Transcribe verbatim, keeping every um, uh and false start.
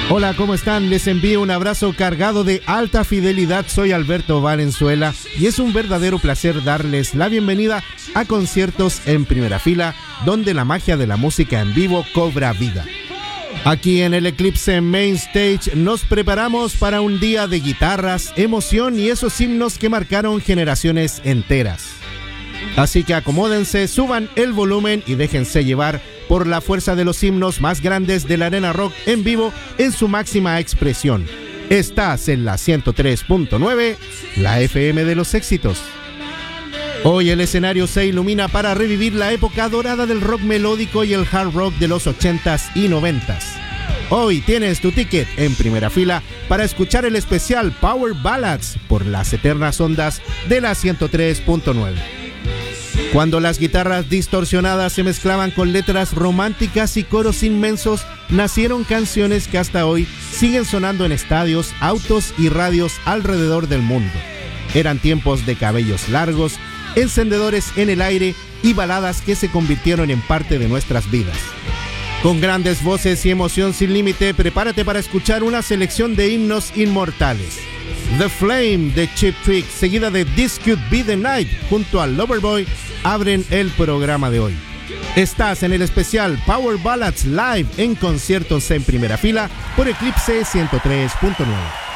Hola, ¿cómo están? Les envío un abrazo cargado de alta fidelidad. Soy Alberto Valenzuela y es un verdadero placer darles la bienvenida a Conciertos en Primera Fila, donde la magia de la música en vivo cobra vida. Aquí en el Eclipse Main Stage nos preparamos para un día de guitarras, emoción y esos himnos que marcaron generaciones enteras. Así que acomódense, suban el volumen y déjense llevar por la fuerza de los himnos más grandes de la arena rock en vivo en su máxima expresión. Estás en la ciento tres punto nueve, la F M de los éxitos. Hoy el escenario se ilumina para revivir la época dorada del rock melódico y el hard rock de los ochentas y noventas. Hoy tienes tu ticket en primera fila para escuchar el especial Power Ballads por las eternas ondas de la ciento tres punto nueve. Cuando las guitarras distorsionadas se mezclaban con letras románticas y coros inmensos, nacieron canciones que hasta hoy siguen sonando en estadios, autos y radios alrededor del mundo. Eran tiempos de cabellos largos, encendedores en el aire y baladas que se convirtieron en parte de nuestras vidas. Con grandes voces y emoción sin límite, prepárate para escuchar una selección de himnos inmortales. The Flame de Cheap Trick, seguida de This Could Be The Night junto a Loverboy, abren el programa de hoy. Estás en el especial Power Ballads Live en Conciertos en Primera Fila por Eclipse ciento tres punto nueve.